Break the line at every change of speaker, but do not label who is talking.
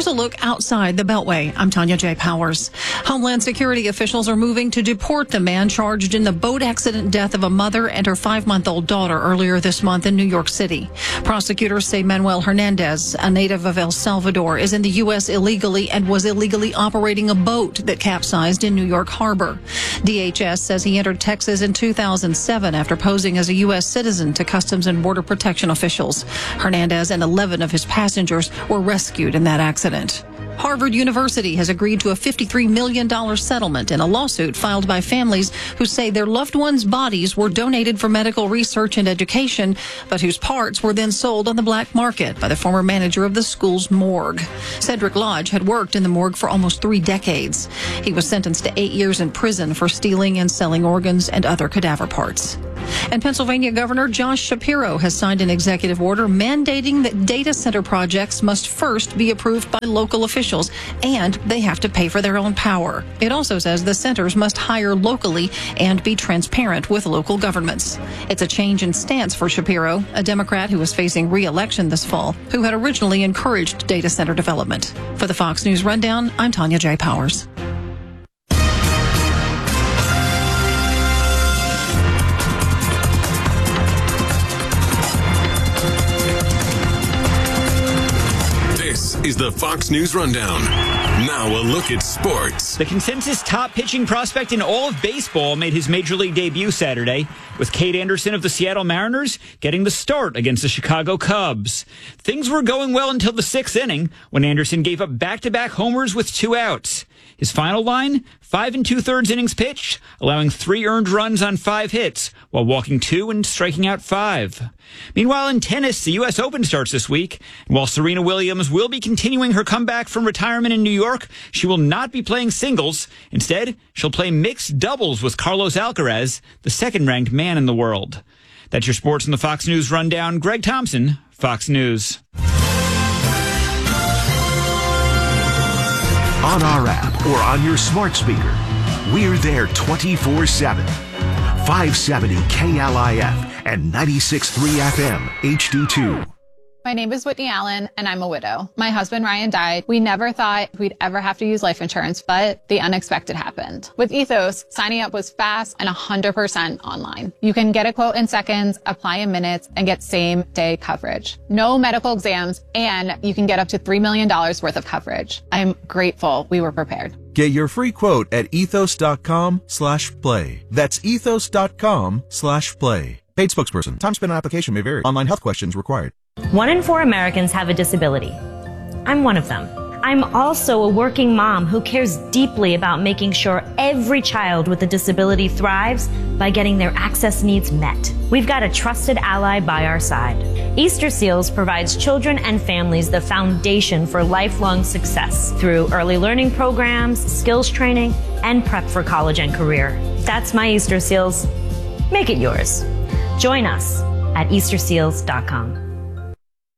a look outside the Beltway. I'm Tanya J. Powers. Homeland Security officials are moving to deport the man charged in the boat accident death of a mother and her 5-month-old daughter earlier this month in New York City. Prosecutors say Manuel Hernandez, a native of El Salvador, is in the U.S. illegally and was illegally operating a boat that capsized in New York Harbor. DHS says he entered Texas in 2007 after posing as a U.S. citizen to Customs and Border Protection officials. Hernandez and 11 of his passengers were rescued in that accident. Harvard University has agreed to a $53 million settlement in a lawsuit filed by families who say their loved ones' bodies were donated for medical research and education, but whose parts were then sold on the black market by the former manager of the school's morgue. Cedric Lodge had worked in the morgue for almost 3 decades. He was sentenced to 8 years in prison for stealing and selling organs and other cadaver parts. And Pennsylvania Governor Josh Shapiro has signed an executive order mandating that data center projects must first be approved by local officials, and they have to pay for their own power. It also says the centers must hire locally and be transparent with local governments. It's a change in stance for Shapiro, a Democrat who is facing re-election this fall, who had originally encouraged data center development. For the Fox News Rundown, I'm Tanya J. Powers.
Is the Fox News Rundown. Now a look at sports.
The consensus top pitching prospect in all of baseball made his major league debut Saturday, with Cade Anderson of the Seattle Mariners getting the start against the Chicago Cubs. Things were going well until the 6th inning, when Anderson gave up back-to-back homers with 2 outs. His final line, 5 2/3 innings pitched, allowing 3 earned runs on 5 hits, while walking 2 and striking out 5. Meanwhile, in tennis, the U.S. Open starts this week. And while Serena Williams will be continuing her comeback from retirement in New York, she will not be playing singles. Instead, she'll play mixed doubles with Carlos Alcaraz, the second-ranked man in the world. That's your sports in the Fox News Rundown. Greg Thompson, Fox News.
On our app or on your smart speaker, we're there 24/7. 570 KLIF and 96.3 FM HD2.
My name is Whitney Allen, and I'm a widow. My husband, Ryan, died. We never thought we'd ever have to use life insurance, but the unexpected happened. With Ethos, signing up was fast and 100% online. You can get a quote in seconds, apply in minutes, and get same-day coverage. No medical exams, and you can get up to $3 million worth of coverage. I'm grateful we were prepared.
Get your free quote at ethos.com/play. That's ethos.com/play. Paid spokesperson. Time spent on application may vary. Online health questions required.
1 in 4 Americans have a disability. I'm one of them. I'm also a working mom who cares deeply about making sure every child with a disability thrives by getting their access needs met. We've got a trusted ally by our side. Easter Seals provides children and families the foundation for lifelong success through early learning programs, skills training, and prep for college and career. That's my Easter Seals. Make it yours. Join us at easterseals.com.